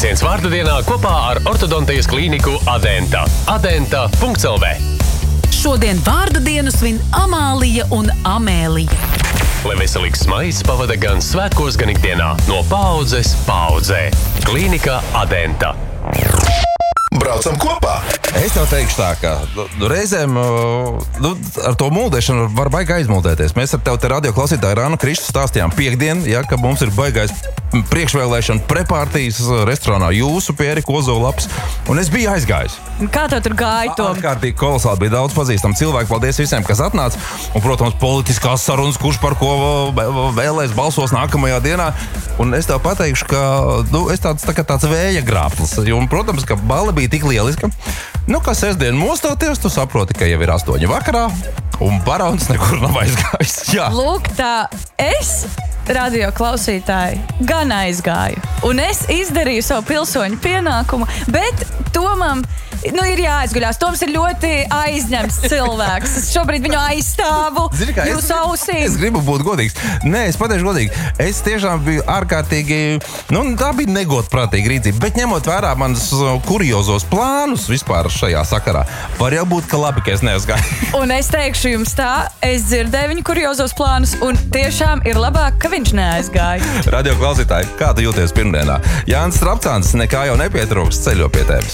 Sveiciens vārda dienā kopā ar ortodontijas klīniku Adenta. Adenta.lv. Šodien vārda dienu svin Amālija un Amēlija. Lai veselīgs smaids pavada gan svētkos, gan ikdienā. No paaudzes paaudzē. Klīnika Adenta. Braucam kopā! Es tev teikšu tā, ka reizēm ar to mūldēšanu var baigi aizmuldēties. Mēs ar tev te radioklausītāju Rānu Krištu stāstījām piekdien, ka mums ir baigais priekšvēlēšana prepārtijas restorānā Jūsu pie Erika Ozolaps. Un es biju aizgājis. Kā tev tur gāja, Tom? Ārkārtīgi kolosāli, bija daudz pazīstamu cilvēku. Paldies visiem, kas atnāca. Un, protams, politiskās sarunas, kurš par ko vēlēs balsos nākamajā dienā. Un es tev pateikšu, ka es tāds vēja grāplis. Un, protams, ka bala bija tik lieliska. Kā sestdien mostoties, tu saproti, ka jau ir 8 vakarā, un barons nekur nav aizgājis. Jā. Lūk, tā es, radio klausītāji, gan aizgāju. Un es izdarīju savu pilsoņu pienākumu, bet Tomam ir jāaizguļās. Toms ir ļoti aizņemts cilvēks. Es šobrīd viņu aizstāvu jūsu ausī. Es gribu būt godīgs. Nē, es pateikšu godīgi. Es tiešām biju ārkārtīgi, tā bija negodprātīga rīcība, bet ņemot vērā manas kuriozos plānus vispār šajā sakarā, var jau būt, ka labi, ka es neaizgāju. Un es teikšu jums tā, es dzirdēju viņu kuriozos plānus, un tiešām ir labāk, ka viņš neaizgāja. Radio klausītāji, kā tu jūties pirmdienā? Jānis Strapcāns, nekā jau nepietrūks, ceļo pie tevis.